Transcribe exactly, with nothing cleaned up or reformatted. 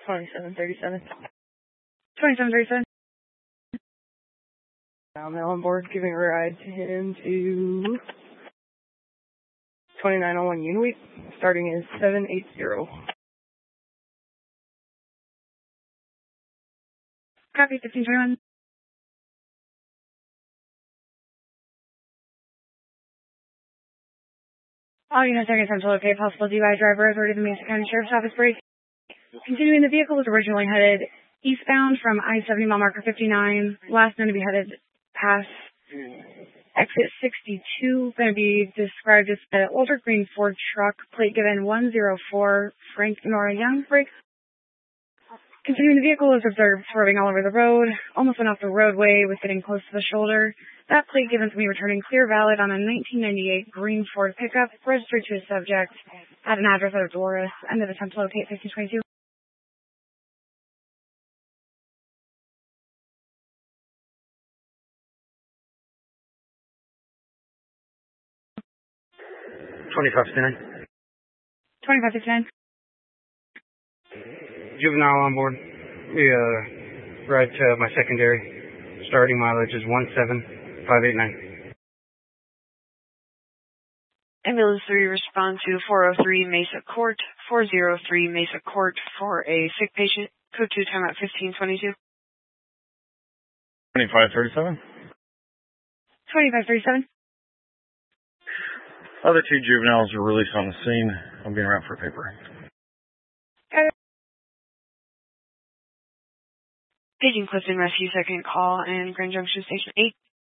twenty-seven thirty-seven. twenty-seven thirty-seven. Now I'm on board giving a ride to him to twenty-nine oh one Uniweek, starting is seven eighty. Copy, fifteen twenty-one. All units are going to locate possible D U I driver authority to the Mesa County Sheriff's Office break. Continuing, the vehicle was originally headed eastbound from I seventy mile marker fifty-nine. Last known to be headed past exit sixty-two. Going to be described as an older green Ford truck, plate given one zero four Frank Nora Young break. Continuing, the vehicle was observed swerving all over the road, almost went off the roadway, was getting close to the shoulder. That plate given to me returning clear valid on a nineteen ninety-eight green Ford pickup, registered to a subject at an address out of Doris. End of attempt to locate fifteen twenty-two. twenty-five fifty-nine. twenty-five fifty-nine. Juvenile on board. We uh, ride to my secondary. Starting mileage is one seven five eight nine. Ambulance three respond to four oh three Mesa Court, four oh three Mesa Court for a sick patient. Code two time at fifteen twenty-two. twenty-five thirty-seven. twenty-five thirty-seven. Other two juveniles were released on the scene. I'm being around for paper. Paging Clifton Rescue, second call, and Grand Junction Station eight.